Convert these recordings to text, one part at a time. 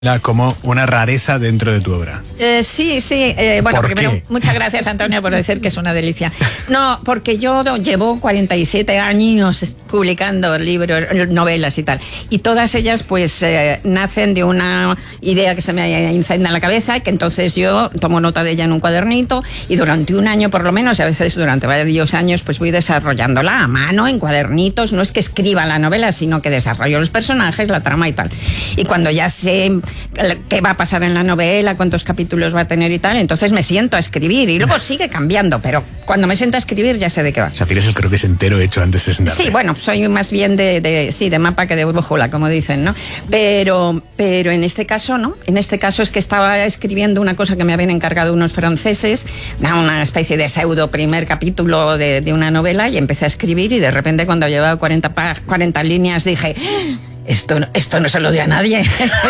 como una rareza dentro de tu obra. Sí. Bueno, primero, muchas gracias, Antonio, por decir que es una delicia. No, porque yo llevo 47 años publicando libros, novelas y tal. Y todas ellas, pues, nacen de una idea que se me incendia en la cabeza, que entonces yo tomo nota de ella en un cuadernito y durante un año, por lo menos, y a veces durante varios años, pues voy desarrollándola a mano, en cuadernitos. No es que escriba la novela, sino que desarrollo los personajes, la trama y tal. Y cuando ya sé qué va a pasar en la novela, cuántos capítulos va a tener y tal, entonces me siento a escribir y luego sigue cambiando, pero cuando me siento a escribir ya sé de qué va. O sea, tienes el croquis entero hecho antes de sentarte. Sí, bueno, soy más bien de mapa que de brújula, como dicen, ¿no? Pero en este caso, ¿no? En este caso es que estaba escribiendo una cosa que me habían encargado unos franceses, una especie de pseudo primer capítulo de una novela, y empecé a escribir y de repente cuando llevaba 40 líneas dije... Esto no se lo dio a nadie.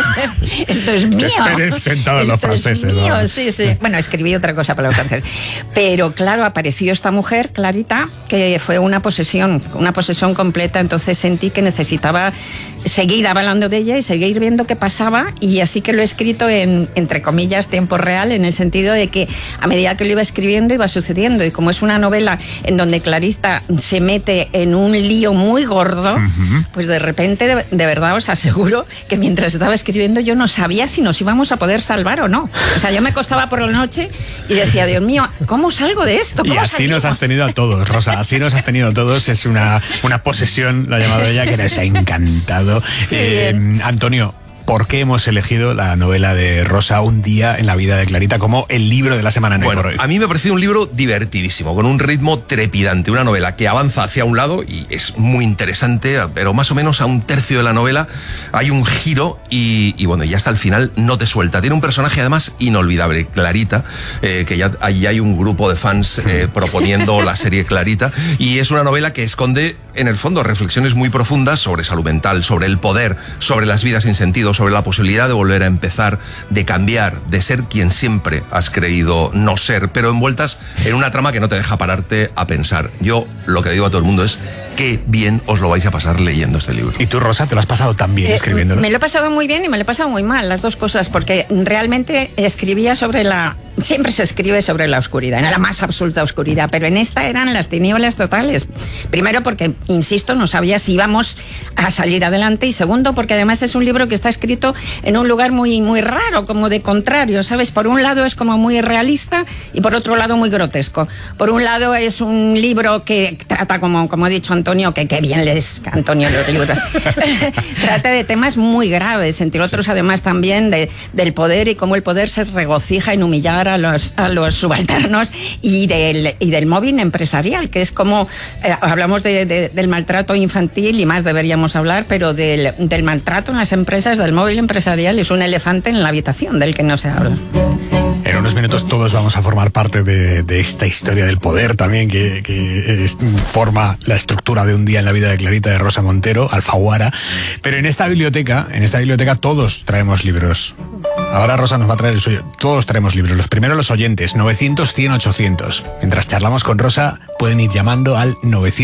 Esto es mío. Sentado los franceses. Es mío, ¿no? sí. Bueno, escribí otra cosa para los franceses. Pero claro, apareció esta mujer, Clarita, que fue una posesión completa. Entonces sentí que necesitaba seguir hablando de ella y seguir viendo qué pasaba. Y así que lo he escrito en, entre comillas, tiempo real, en el sentido de que a medida que lo iba escribiendo iba sucediendo. Y como es una novela en donde Clarita se mete en un lío muy gordo, pues de repente, de verdad os aseguro que mientras estaba escribiendo yo no sabía si nos íbamos a poder salvar o no. O sea, yo me acostaba por la noche y decía, Dios mío, ¿cómo salgo de esto? Y así nos has tenido a todos, Rosa, así nos has tenido a todos. Es una posesión, lo ha llamado ella, que nos ha encantado. Antonio, ¿por qué hemos elegido la novela de Rosa, Un día en la vida de Clarita, como el libro de la semana en Hoy por Hoy? A mí me ha parecido un libro divertidísimo, con un ritmo trepidante, una novela que avanza hacia un lado y es muy interesante, pero más o menos a un tercio de la novela hay un giro y bueno, ya hasta el final no te suelta. Tiene un personaje además inolvidable, Clarita, que ya ahí hay un grupo de fans proponiendo la serie Clarita, y es una novela que esconde en el fondo reflexiones muy profundas sobre salud mental, sobre el poder, sobre las vidas sin sentido, sobre la posibilidad de volver a empezar, de cambiar, de ser quien siempre has creído no ser, pero envueltas en una trama que no te deja pararte a pensar. Yo lo que digo a todo el mundo es qué bien os lo vais a pasar leyendo este libro. ¿Y tú, Rosa, te lo has pasado tan bien escribiéndolo? Me lo he pasado muy bien y me lo he pasado muy mal, las dos cosas, porque realmente escribía siempre se escribe sobre la oscuridad, en la más absoluta oscuridad, pero en esta eran las tinieblas totales. Primero porque, insisto, no sabía si íbamos a salir adelante, y segundo porque además es un libro que está escrito en un lugar muy, muy raro, como de contrario, ¿sabes? Por un lado es como muy realista y por otro lado muy grotesco. Por un lado es un libro que trata, como ha dicho Antonio, que bien lees, Antonio, los libros. Trata de temas muy graves, entre otros además también del poder y cómo el poder se regocija en humillar a los subalternos y del mobbing empresarial, que es como hablamos del maltrato infantil y más deberíamos hablar, pero del maltrato en las empresas, del móvil empresarial. Es un elefante en la habitación del que no se habla. En unos minutos todos vamos a formar parte de esta historia del poder también que forma la estructura de Un día en la vida de Clarita, de Rosa Montero, Alfaguara. Pero en esta biblioteca todos traemos libros. Ahora Rosa nos va a traer el suyo. Todos traemos libros. Los primeros los oyentes, 900-100-800. Mientras charlamos con Rosa, pueden ir llamando al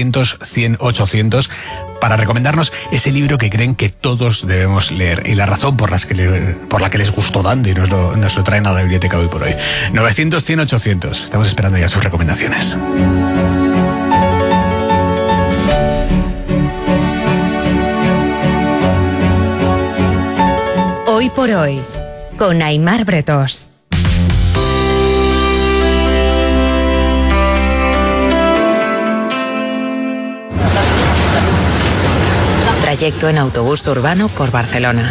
900-100-800 para recomendarnos ese libro que creen que todos debemos leer y la razón por la que les gustó tanto y nos lo traen a la biblioteca Hoy por Hoy. 900-100-800. Estamos esperando ya sus recomendaciones. Hoy por Hoy, con Aimar Bretós. Trayecto en autobús urbano por Barcelona.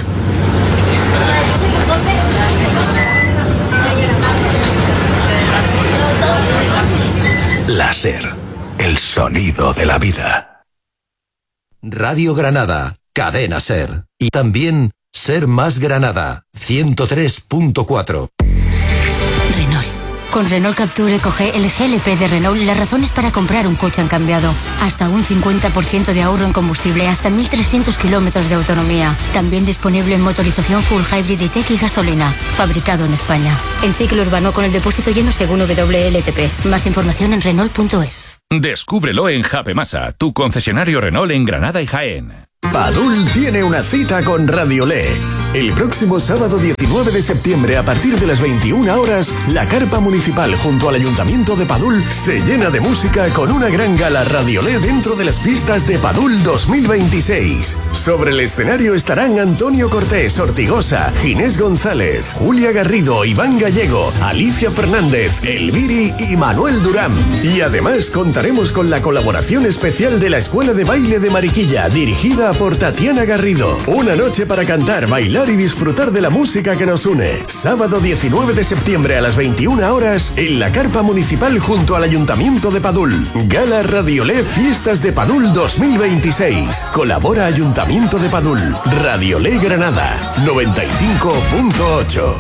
La SER, el sonido de la vida. Radio Granada, Cadena SER. Y también Ser Más Granada, 103.4. Renault. Con Renault Captur Eco G, el GLP de Renault, las razones para comprar un coche han cambiado. Hasta un 50% de ahorro en combustible, hasta 1.300 kilómetros de autonomía. También disponible en motorización full hybrid y tech y gasolina. Fabricado en España. En ciclo urbano con el depósito lleno según WLTP. Más información en Renault.es. Descúbrelo en Japemasa, tu concesionario Renault en Granada y Jaén. Padul tiene una cita con Radiolé. El próximo sábado 19 de septiembre, a partir de las 21 horas, la carpa municipal junto al Ayuntamiento de Padul se llena de música con una gran gala Radiolé dentro de las fiestas de Padul 2026. Sobre el escenario estarán Antonio Cortés, Ortigosa, Ginés González, Julia Garrido, Iván Gallego, Alicia Fernández, Elviri y Manuel Durán. Y además contaremos con la colaboración especial de la Escuela de Baile de Mariquilla, dirigida por Tatiana Garrido. Una noche para cantar, bailar y disfrutar de la música que nos une. Sábado 19 de septiembre a las 21 horas en la carpa municipal junto al Ayuntamiento de Padul. Gala Radiolé Fiestas de Padul 2026. Colabora Ayuntamiento de Padul. Radiolé Granada 95.8.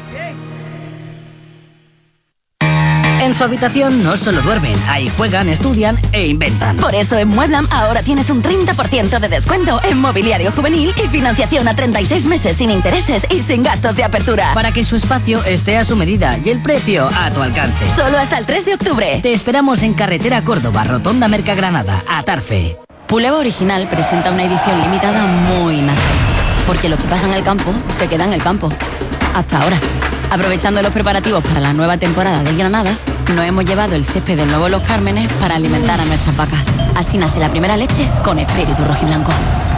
En su habitación no solo duermen, ahí juegan, estudian e inventan. Por eso en Mueblam ahora tienes un 30% de descuento en mobiliario juvenil y financiación a 36 meses sin intereses y sin gastos de apertura. Para que su espacio esté a su medida y el precio a tu alcance. Solo hasta el 3 de octubre. Te esperamos en Carretera Córdoba, Rotonda Mercagranada, Atarfe. Puleva Original presenta una edición limitada muy nazi. Porque lo que pasa en el campo se queda en el campo. Hasta ahora. Aprovechando los preparativos para la nueva temporada del Granada, nos hemos llevado el césped del nuevo Los Cármenes para alimentar a nuestras vacas. Así nace la primera leche con espíritu rojiblanco.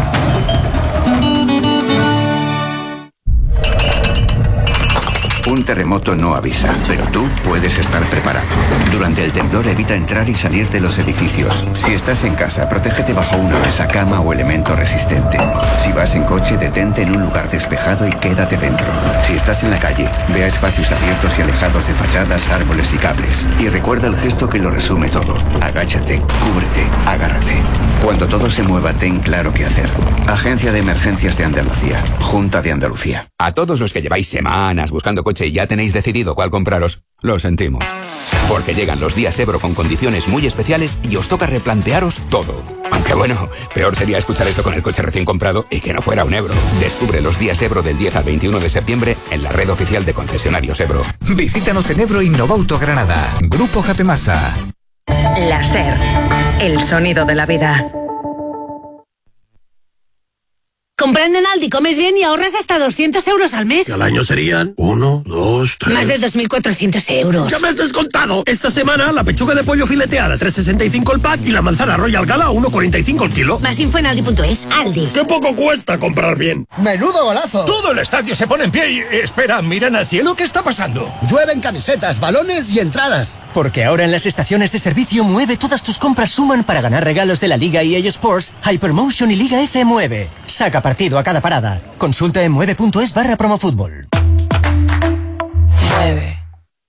Un terremoto no avisa, pero tú puedes estar preparado. Durante el temblor evita entrar y salir de los edificios. Si estás en casa, protégete bajo una mesa, cama o elemento resistente. Si vas en coche, detente en un lugar despejado y quédate dentro. Si estás en la calle, ve a espacios abiertos y alejados de fachadas, árboles y cables. Y recuerda el gesto que lo resume todo. Agáchate, cúbrete, agárrate. Cuando todo se mueva, ten claro qué hacer. Agencia de Emergencias de Andalucía. Junta de Andalucía. A todos los que lleváis semanas buscando coche y ya tenéis decidido cuál compraros, lo sentimos. Porque llegan los días Ebro con condiciones muy especiales y os toca replantearos todo. Aunque bueno, peor sería escuchar esto con el coche recién comprado y que no fuera un Ebro. Descubre los días Ebro del 10 al 21 de septiembre en la red oficial de concesionarios Ebro. Visítanos en Ebro Innovauto Granada. Grupo Japemasa. La SER, el sonido de la vida. Comprando en Aldi comes bien y ahorras hasta 200 euros al mes. Que al año serían 1, 2, 3... Más de 2.400 euros. ¡Ya me has descontado! Esta semana la pechuga de pollo fileteada 3,65 el pack y la manzana Royal Gala 1,45 el kilo. Más info en Aldi.es. Aldi. ¡Qué poco cuesta comprar bien! ¡Menudo golazo! Todo el estadio se pone en pie y... espera, miran al cielo, ¿qué está pasando? Llueven camisetas, balones y entradas. Porque ahora en las estaciones de servicio Mueve todas tus compras suman para ganar regalos de la Liga EA Sports, Hypermotion y Liga F Mueve. Saca partido a cada parada. Consulta en mueve.es/promofutbol. Mueve.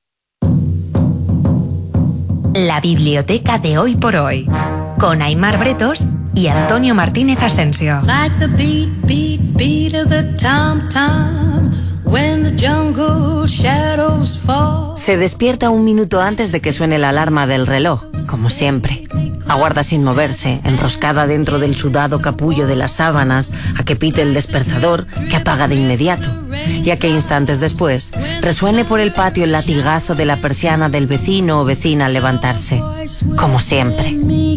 La biblioteca de hoy por hoy. Con Aimar Bretos y Antonio Martínez Asensio. Like the beat, beat, beat of the tom-tom. When the jungle shadows fall. Se despierta un minuto antes de que suene la alarma del reloj, como siempre. Aguarda sin moverse, enroscada dentro del sudado capullo de las sábanas, a que pite el despertador, que apaga de inmediato. Y a que instantes después resuene por el patio el latigazo de la persiana del vecino o vecina al levantarse. Como siempre.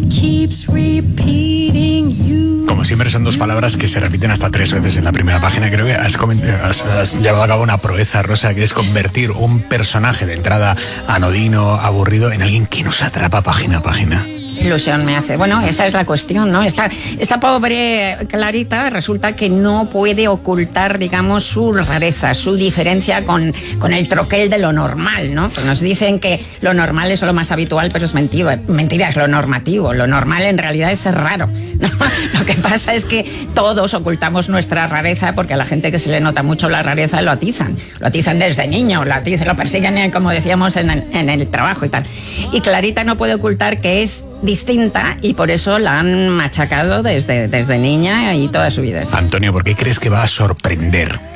Como siempre son dos palabras que se repiten hasta 3 veces en la primera página. Creo que has llevado a cabo una proeza, Rosa, que es convertir un personaje de entrada anodino, aburrido, en alguien que nos atrapa página a página. Ilusión me hace. Bueno, esa es la cuestión, ¿no? Esta pobre Clarita resulta que no puede ocultar, digamos, su rareza, su diferencia con el troquel de lo normal, ¿no? Pues nos dicen que lo normal es lo más habitual, pero es mentira, es lo normativo. Lo normal en realidad es ser raro, ¿no? Lo que pasa es que todos ocultamos nuestra rareza porque a la gente que se le nota mucho la rareza lo atizan desde niño, lo persiguen, como decíamos, en el trabajo y tal. Y Clarita no puede ocultar que es distinta y por eso la han machacado desde niña y toda su vida. Antonio, ¿por qué crees que va a sorprender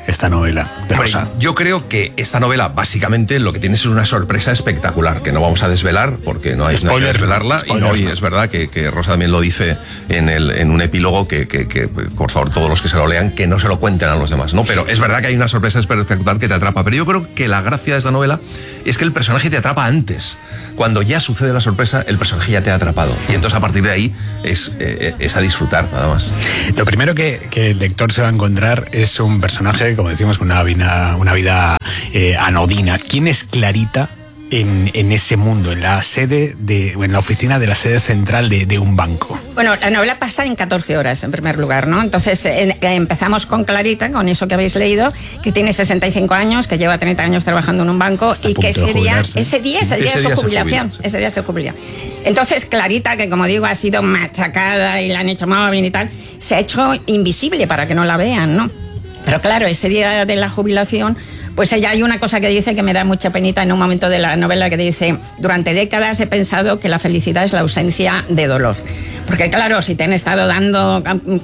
esta novela de Rosa? Yo creo que esta novela básicamente lo que tiene es una sorpresa espectacular, que no vamos a desvelar porque no hay nada que desvelarla. Spoiler, y es verdad que Rosa también lo dice en un epílogo que por favor todos los que se lo lean que no se lo cuenten a los demás, ¿no? Pero es verdad que hay una sorpresa espectacular que te atrapa. Pero yo creo que la gracia de esta novela es que el personaje te atrapa antes. Cuando ya sucede la sorpresa, el personaje ya te ha atrapado. Y entonces a partir de ahí es a disfrutar, nada más. Lo primero que el lector se va a encontrar es un personaje, como decimos, con una vida anodina. ¿Quién es Clarita en ese mundo, en la sede en la oficina de la sede central de un banco? Bueno, la novela pasa en 14 horas, en primer lugar, ¿no? Entonces empezamos con Clarita, con eso que habéis leído, que tiene 65 años, que lleva 30 años trabajando en un banco y que ese día es su jubilación. Ese día se jubila. Entonces Clarita, que como digo ha sido machacada y la han hecho móvil y tal, se ha hecho invisible para que no la vean, ¿no? Pero claro, ese día de la jubilación, pues ella hay una cosa que dice que me da mucha penita en un momento de la novela, que dice: durante décadas he pensado que la felicidad es la ausencia de dolor. Porque claro, si te han estado dando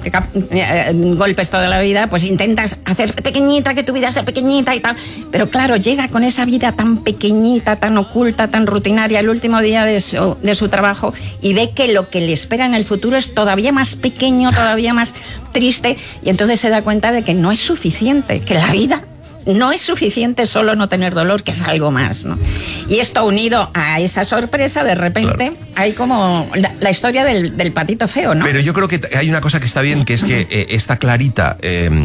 golpes toda la vida, pues intentas hacerte pequeñita, que tu vida sea pequeñita y tal. Pero claro, llega con esa vida tan pequeñita, tan oculta, tan rutinaria, el último día de su trabajo, y ve que lo que le espera en el futuro es todavía más pequeño, todavía más triste, y entonces se da cuenta de que no es suficiente, que la vida no es suficiente solo no tener dolor, que es algo más, ¿no? Y esto unido a esa sorpresa, de repente, hay como la historia del patito feo, ¿no? Pero yo creo que hay una cosa que está bien, que es que esta Clarita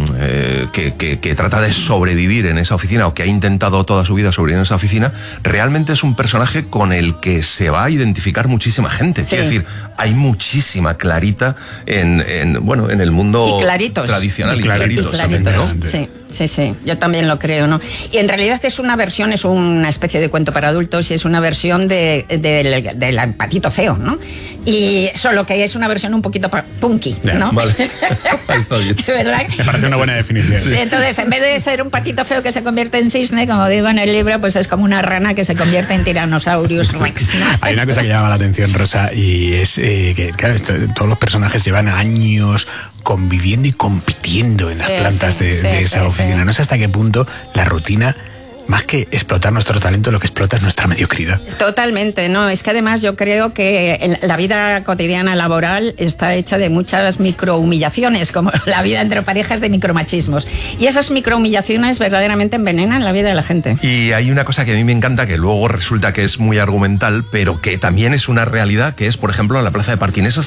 que trata de sobrevivir en esa oficina, o que ha intentado toda su vida sobrevivir en esa oficina, realmente es un personaje con el que se va a identificar muchísima gente. Sí. Es decir, hay muchísima Clarita en el mundo tradicional. Y claritos también, ¿no? Sí, yo también lo creo, ¿no? Y en realidad es una especie de cuento para adultos, y es una versión del patito feo, ¿no? Y solo que es una versión un poquito punky, ¿no? Vale, ahí está bien. ¿Verdad? Me parece una buena definición. Sí, entonces en vez de ser un patito feo que se convierte en cisne, como digo en el libro, pues es como una rana que se convierte en Tyrannosaurus Rex, ¿no? Hay una cosa que llama la atención, Rosa, y es que, claro, todos los personajes llevan años conviviendo y compitiendo en las plantas de esa oficina. No sé hasta qué punto la rutina, más que explotar nuestro talento, lo que explota es nuestra mediocridad. Totalmente, ¿no? Es que además yo creo que la vida cotidiana laboral está hecha de muchas microhumillaciones, como la vida entre parejas, de micromachismos. Y esas microhumillaciones verdaderamente envenenan la vida de la gente. Y hay una cosa que a mí me encanta, que luego resulta que es muy argumental, pero que también es una realidad, que es, por ejemplo, la plaza de parking. Esas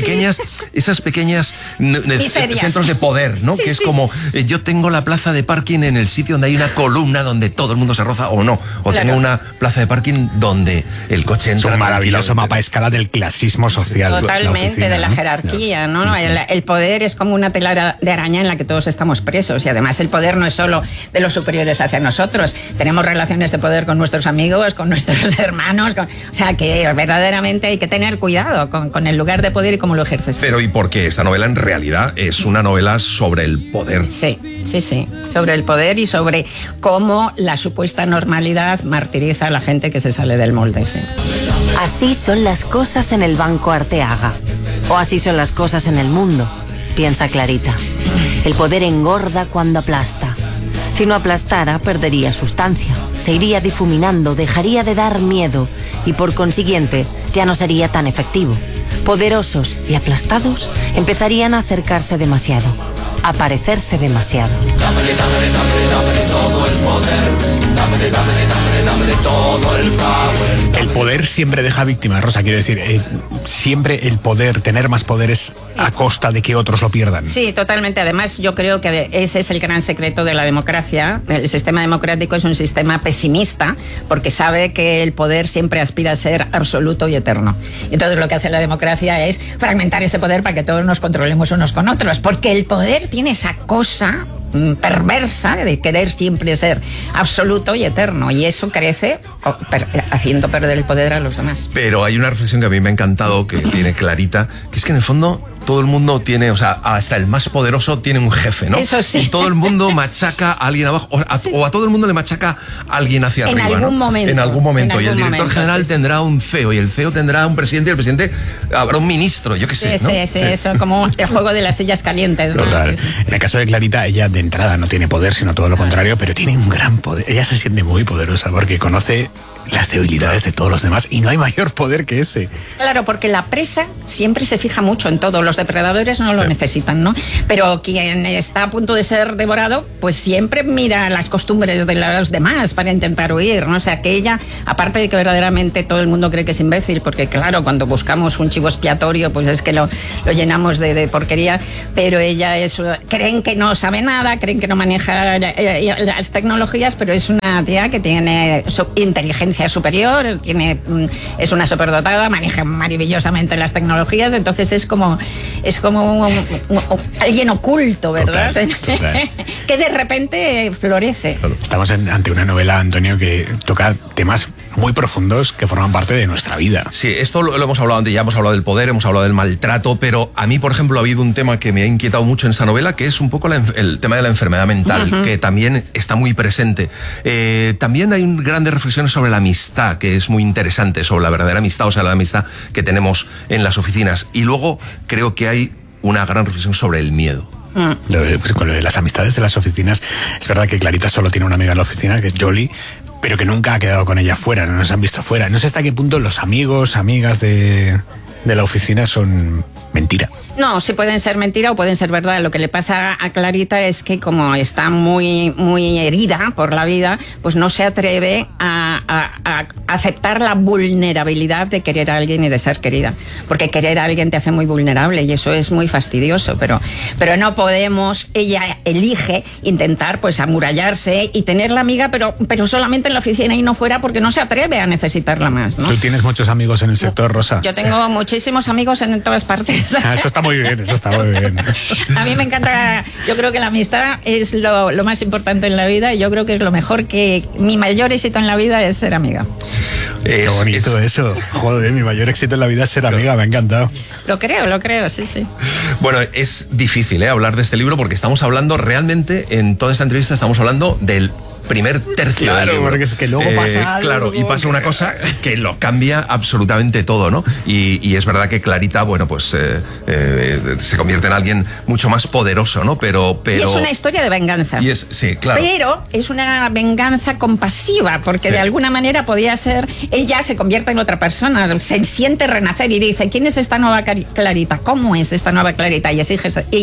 pequeñas centros de poder, ¿no? Es como, yo tengo la plaza de parking en el sitio donde hay una columna donde todo el mundo se roza, o no. O tengo una plaza de parking donde el coche entra. Es un maravilloso mapa a escala del clasismo social. Totalmente, de la jerarquía, ¿no? El poder es como una tela de araña en la que todos estamos presos. Y además el poder no es solo de los superiores hacia nosotros. Tenemos relaciones de poder con nuestros amigos, con nuestros hermanos. O sea, que verdaderamente hay que tener cuidado con el lugar de poder y cómo lo ejerces. Pero ¿y por qué? Esta novela en realidad es una novela sobre el poder. Sí. Sobre el poder y sobre cómo la supuesta normalidad martiriza a la gente que se sale del molde, sí. Así son las cosas en el Banco Arteaga. O así son las cosas en el mundo, piensa Clarita. El poder engorda cuando aplasta. Si no aplastara, perdería sustancia. Se iría difuminando, dejaría de dar miedo y por consiguiente ya no sería tan efectivo. Poderosos y aplastados empezarían a acercarse demasiado, a parecerse demasiado. Dámele todo el poder. Dámele todo el power. El poder siempre deja víctimas, Rosa, quiero decir, siempre el poder, tener más poder es a costa de que otros lo pierdan. Sí, totalmente. Además, yo creo que ese es el gran secreto de la democracia. El sistema democrático es un sistema pesimista porque sabe que el poder siempre aspira a ser absoluto y eterno. Entonces lo que hace la democracia es fragmentar ese poder para que todos nos controlemos unos con otros, porque el poder tiene esa cosa perversa de querer siempre ser absoluto y eterno, y eso crece haciendo perder el poder a los demás. Pero hay una reflexión que a mí me ha encantado, que tiene Clarita, que es que en el fondo todo el mundo tiene, o sea, hasta el más poderoso tiene un jefe, ¿no? Eso sí. Y todo el mundo machaca a alguien abajo, o a todo el mundo le machaca a alguien hacia arriba, En algún ¿no? momento. En algún momento. Y el director momento, general sí. tendrá un CEO, y el CEO tendrá un presidente, y el presidente habrá un ministro, yo qué sé, Sí, ¿no? sí, eso, como el juego de las sillas calientes, ¿no? Total. Sí, sí. En el caso de Clarita, ella de entrada no tiene poder, sino todo lo contrario, pero tiene un gran poder. Ella se siente muy poderosa porque conoce las debilidades de todos los demás y no hay mayor poder que ese. Claro, porque la presa siempre se fija mucho en todo. Los depredadores no lo necesitan, ¿no? Pero quien está a punto de ser devorado, pues siempre mira las costumbres de los demás para intentar huir, ¿no? O sea, que ella, aparte de que verdaderamente todo el mundo cree que es imbécil, porque claro, cuando buscamos un chivo expiatorio, pues es que lo llenamos de porquería, pero ella creen que no sabe nada, creen que no maneja las tecnologías, pero es una tía que tiene inteligencia superior, es una superdotada, maneja maravillosamente las tecnologías, entonces es como alguien oculto, ¿verdad? Total. Que de repente florece. Estamos ante una novela, Antonio, que toca temas muy profundos que forman parte de nuestra vida. Sí, esto lo hemos hablado antes, ya hemos hablado del poder, hemos hablado del maltrato, pero a mí, por ejemplo, ha habido un tema que me ha inquietado mucho en esa novela, que es un poco el tema de la enfermedad mental, que también está muy presente. También hay grandes reflexiones sobre la amistad, que es muy interesante, sobre la verdadera amistad, o sea, la amistad que tenemos en las oficinas. Y luego creo que hay una gran reflexión sobre el miedo. Pues con las amistades de las oficinas, es verdad que Clarita solo tiene una amiga en la oficina, que es Jolie, pero que nunca ha quedado con ella fuera, no nos han visto fuera. No sé hasta qué punto los amigos, amigas de la oficina son mentira. No, sí pueden ser mentira o pueden ser verdad. Lo que le pasa a Clarita es que como está muy, muy herida por la vida, pues no se atreve a aceptar la vulnerabilidad de querer a alguien y de ser querida. Porque querer a alguien te hace muy vulnerable y eso es muy fastidioso. Pero no podemos, ella elige intentar pues amurallarse y tenerla amiga, pero solamente en la oficina y no fuera porque no se atreve a necesitarla más, ¿no? ¿Tú tienes muchos amigos en el sector, Rosa? Yo tengo muchísimos amigos en todas partes. Eso está muy bien, eso está muy bien. A mí me encanta, yo creo que la amistad es lo más importante en la vida y yo creo que es lo mejor, que mi mayor éxito en la vida es ser amiga. Qué bonito eso. Joder, mi mayor éxito en la vida es ser amiga, me ha encantado. Lo creo, sí, sí. Bueno, es difícil hablar de este libro porque estamos hablando realmente, en toda esta entrevista estamos hablando del primer tercio del libro. Porque es que luego pasa algo. Claro, y pasa una cosa que lo cambia absolutamente todo, ¿no? Y es verdad que Clarita, bueno, pues se convierte en alguien mucho más poderoso, ¿no? Pero Y es una historia de venganza. Sí, claro. Pero es una venganza compasiva, porque de alguna manera podía ser, ella se convierte en otra persona, se siente renacer y dice, ¿quién es esta nueva Clarita? ¿Cómo es esta nueva Clarita? Y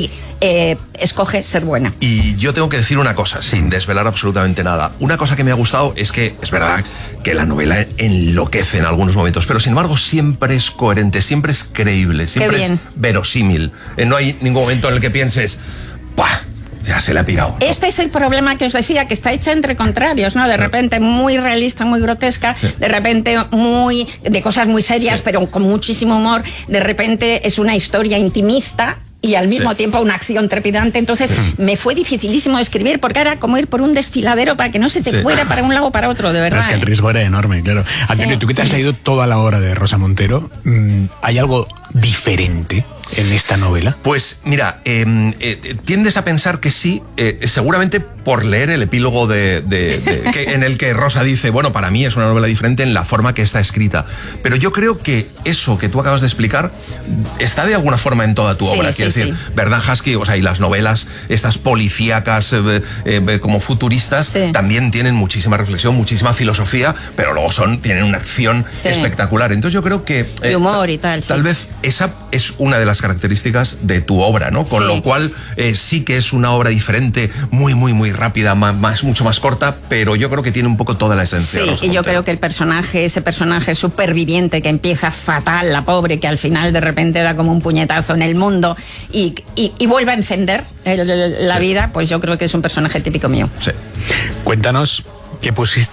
escoge ser buena. Y yo tengo que decir una cosa, sin desvelar absolutamente nada. Una cosa que me ha gustado es que es verdad que la novela enloquece en algunos momentos, pero sin embargo siempre es coherente, siempre es creíble, siempre es verosímil. No hay ningún momento en el que pienses, ¡pah! Ya se le ha pirado. Este es el problema que os decía, que está hecha entre contrarios, ¿no? De repente muy realista, muy grotesca, de repente de cosas muy serias, pero con muchísimo humor, de repente es una historia intimista y al mismo tiempo una acción trepidante. Entonces me fue dificilísimo escribir porque era como ir por un desfiladero para que no se te fuera para un lado o para otro, de verdad. Pero es que el riesgo era enorme, claro. Antonio, tú que te has leído toda la obra de Rosa Montero, ¿hay algo diferente en esta novela? Pues mira, tiendes a pensar que sí, seguramente por leer el epílogo en el que Rosa dice, bueno, para mí es una novela diferente en la forma que está escrita. Pero yo creo que eso que tú acabas de explicar está de alguna forma en toda tu obra. Quiero decir, Verdad Husky, o sea, y las novelas, estas policíacas como futuristas, también tienen muchísima reflexión, muchísima filosofía, pero luego tienen una acción espectacular. Entonces yo creo que y humor y tal. Tal vez esa es una de las características de tu obra, ¿no? Con lo cual sí que es una obra diferente, muy, muy, muy rápida, mucho más corta, pero yo creo que tiene un poco toda la esencia. Sí, y yo creo que ese personaje superviviente que empieza fatal, la pobre, que al final de repente da como un puñetazo en el mundo y vuelve a encender la vida, pues yo creo que es un personaje típico mío. Sí. Cuéntanos qué pusiste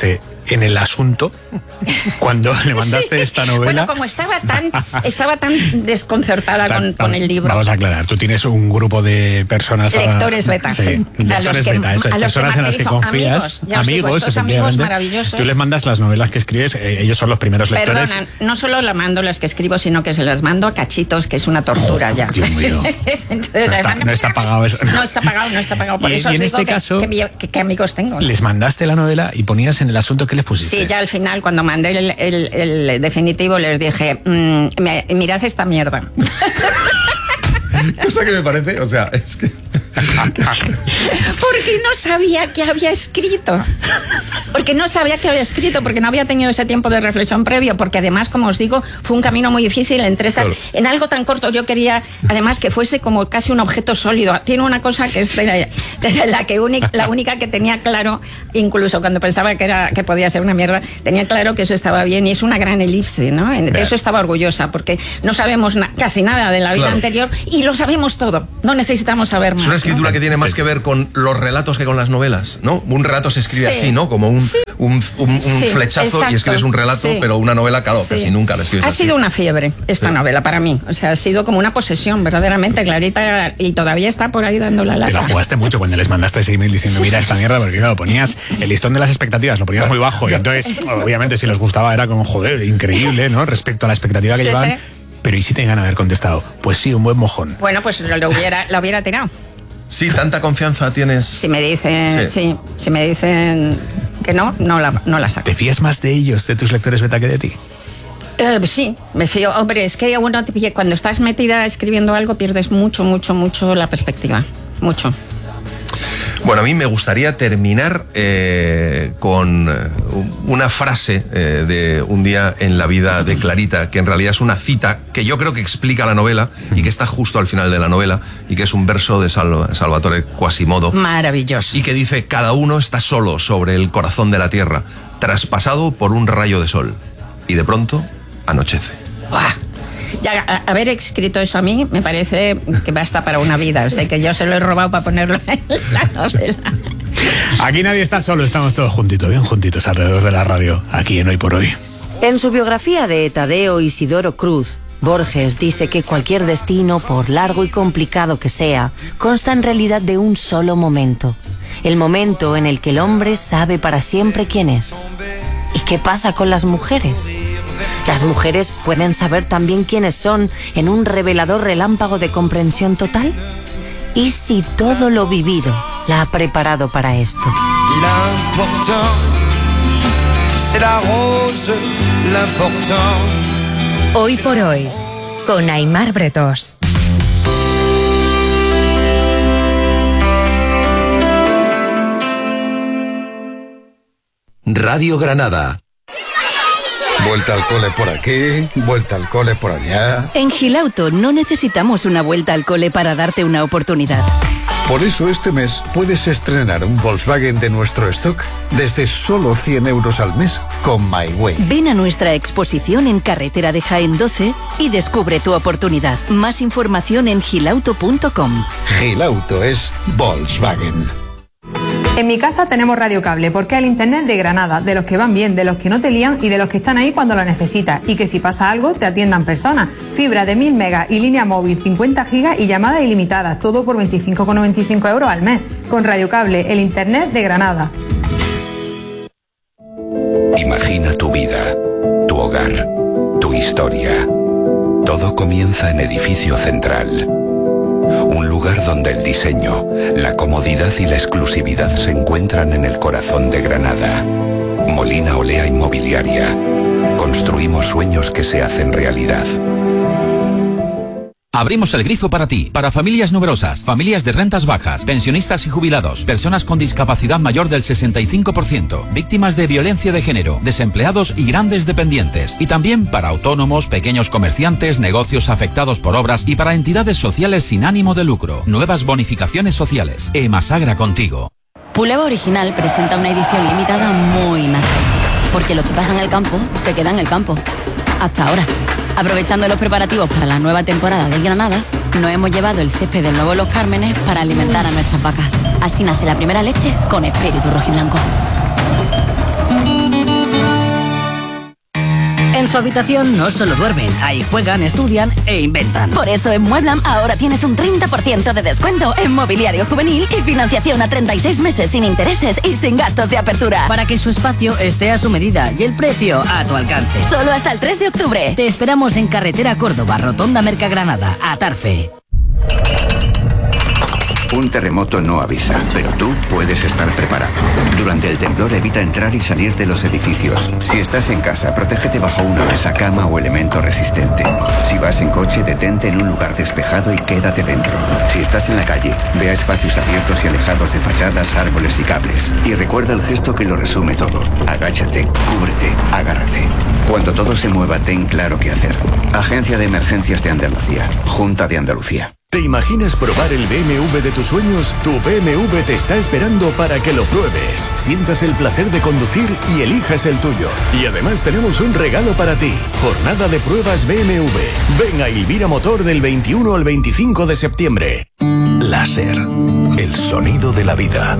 en el asunto cuando le mandaste esta novela? Bueno, como estaba tan desconcertada con el libro. Vamos a aclarar, tú tienes un grupo de personas... Lectores beta. Sí, lectores beta, eso es, personas en las que confías. Amigos maravillosos. Tú les mandas las novelas que escribes, ellos son los primeros lectores. Perdona, no solo la mando las que escribo, sino que se las mando a cachitos, que es una tortura ya. Dios mío. No está pagado eso. No está pagado. Por eso y en digo este caso, ¿qué amigos tengo? Les mandaste la novela y ponías en el asunto que les pusiste. Sí, ya al final, cuando mandé el definitivo, les dije, mirad esta mierda. Cosa que me parece, o sea, es que... Porque no sabía que había escrito. Porque no había tenido ese tiempo de reflexión previo, porque además, como os digo, fue un camino muy difícil entre esas. Claro. En algo tan corto yo quería, además, que fuese como casi un objeto sólido. Tiene una cosa que es la única que tenía claro, incluso cuando pensaba que podía ser una mierda, tenía claro que eso estaba bien, y es una gran elipse, ¿no? De eso estaba orgullosa, porque no sabemos casi nada de la vida anterior y lo sabemos todo. No necesitamos saber más. Es una escritura que tiene más que ver con los relatos que con las novelas, ¿no? Un relato se escribe así, ¿no? Como un flechazo, exacto. Y escribes un relato, pero una novela, claro, casi nunca la escribes así. Ha sido una fiebre esta novela para mí. O sea, ha sido como una posesión, verdaderamente, Clarita, y todavía está por ahí dando la lata. Te la jugaste mucho cuando les mandaste ese email diciendo, mira esta mierda, porque claro, ponías el listón de las expectativas, lo ponías muy bajo, y entonces, obviamente, si les gustaba era como, joder, increíble, ¿no? Respecto a la expectativa que llevaban. Pero ¿y si te haber contestado? Pues sí, un buen mojón. Bueno, pues la hubiera tirado. Sí, tanta confianza tienes. Si me dicen, si me dicen que no la saco. ¿Te fías más de ellos, de tus lectores beta, que de ti? Sí, me fío. Hombre, es que cuando estás metida escribiendo algo pierdes mucho la perspectiva. Mucho. Bueno, a mí me gustaría terminar con una frase de un día en la vida de Clarita, que en realidad es una cita que yo creo que explica la novela y que está justo al final de la novela, y que es un verso de Salvatore Quasimodo. Maravilloso. Y que dice: cada uno está solo sobre el corazón de la tierra, traspasado por un rayo de sol, y de pronto anochece. ¡Buah! Ya, haber escrito eso a mí me parece que basta para una vida. O sea, que yo se lo he robado para ponerlo en la novela. Aquí nadie está solo, estamos todos juntitos, bien juntitos alrededor de la radio, aquí en Hoy por Hoy. En su biografía de Tadeo Isidoro Cruz, Borges dice que cualquier destino, por largo y complicado que sea, consta en realidad de un solo momento. El momento en el que el hombre sabe para siempre quién es. ¿Y qué pasa con las mujeres? Las mujeres pueden saber también quiénes son en un revelador relámpago de comprensión total. ¿Y si todo lo vivido la ha preparado para esto? Hoy por Hoy, con Aimar Bretos. Radio Granada. Vuelta al cole por aquí, vuelta al cole por allá. En Gilauto no necesitamos una vuelta al cole para darte una oportunidad. Por eso este mes puedes estrenar un Volkswagen de nuestro stock desde solo 100 euros al mes con MyWay. Ven a nuestra exposición en Carretera de Jaén 12 y descubre tu oportunidad. Más información en gilauto.com. Gilauto es Volkswagen. En mi casa tenemos radiocable, porque es el internet de Granada, de los que van bien, de los que no te lían y de los que están ahí cuando lo necesitas, y que si pasa algo te atiendan personas. Fibra de 1000 megas y línea móvil 50 gigas y llamadas ilimitadas, todo por 25,95 euros al mes. Con radiocable, el internet de Granada. Imagina tu vida, tu hogar, tu historia. Todo comienza en Edificio Central. Un lugar donde el diseño, la comodidad y la exclusividad se encuentran en el corazón de Granada. Molina Olea Inmobiliaria. Construimos sueños que se hacen realidad. Abrimos el grifo para ti, para familias numerosas, familias de rentas bajas, pensionistas y jubilados, personas con discapacidad mayor del 65%, víctimas de violencia de género, desempleados y grandes dependientes, y también para autónomos, pequeños comerciantes, negocios afectados por obras y para entidades sociales sin ánimo de lucro. Nuevas bonificaciones sociales. Emasagra contigo. Puleva Original presenta una edición limitada muy nazi, porque lo que pasa en el campo se queda en el campo. Hasta ahora. Aprovechando los preparativos para la nueva temporada del Granada, nos hemos llevado el césped del nuevo Los Cármenes para alimentar a nuestras vacas. Así nace la primera leche con espíritu rojiblanco. En su habitación no solo duermen, ahí juegan, estudian e inventan. Por eso en Mueblam ahora tienes un 30% de descuento en mobiliario juvenil y financiación a 36 meses sin intereses y sin gastos de apertura. Para que su espacio esté a su medida y el precio a tu alcance. Solo hasta el 3 de octubre. Te esperamos en Carretera Córdoba, Rotonda Mercagranada, Atarfe. Un terremoto no avisa, pero tú puedes estar preparado. Durante el temblor evita entrar y salir de los edificios. Si estás en casa, protégete bajo una mesa, cama o elemento resistente. Si vas en coche, detente en un lugar despejado y quédate dentro. Si estás en la calle, ve a espacios abiertos y alejados de fachadas, árboles y cables. Y recuerda el gesto que lo resume todo. Agáchate, cúbrete, agárrate. Cuando todo se mueva, ten claro qué hacer. Agencia de Emergencias de Andalucía. Junta de Andalucía. ¿Te imaginas probar el BMW de tus sueños? Tu BMW te está esperando para que lo pruebes, sientas el placer de conducir y elijas el tuyo. Y además tenemos un regalo para ti. Jornada de pruebas BMW. Ven a Ilvira Motor del 21 al 25 de septiembre. Láser. El sonido de la vida.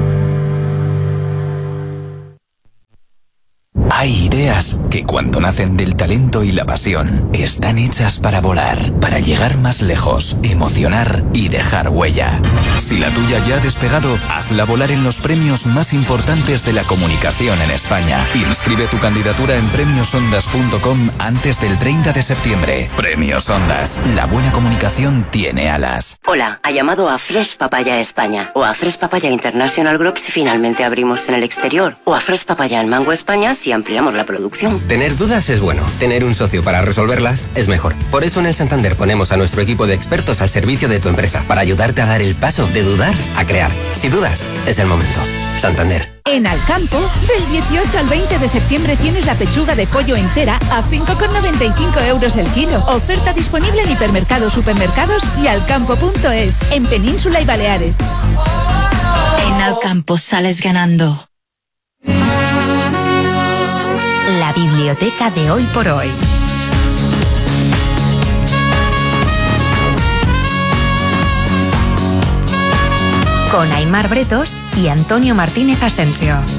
Hay ideas que cuando nacen del talento y la pasión están hechas para volar, para llegar más lejos, emocionar y dejar huella. Si la tuya ya ha despegado, hazla volar en los premios más importantes de la comunicación en España. Inscribe tu candidatura en premiosondas.com antes del 30 de septiembre. Premios Ondas. La buena comunicación tiene alas. Hola, ha llamado a Fresh Papaya España o a Fresh Papaya International Group si finalmente abrimos en el exterior o a Fresh Papaya en Mango España si ampliamos la producción. Tener dudas es bueno, tener un socio para resolverlas es mejor. Por eso en el Santander ponemos a nuestro equipo de expertos al servicio de tu empresa para ayudarte a dar el paso de dudar a crear. Si dudas, es el momento. Santander. En Alcampo, del 18 al 20 de septiembre tienes la pechuga de pollo entera a 5,95 euros el kilo. Oferta disponible en hipermercados, supermercados y alcampo.es, en Península y Baleares. En Alcampo sales ganando. La biblioteca de Hoy por Hoy. Con Aimar Bretos y Antonio Martínez Asensio.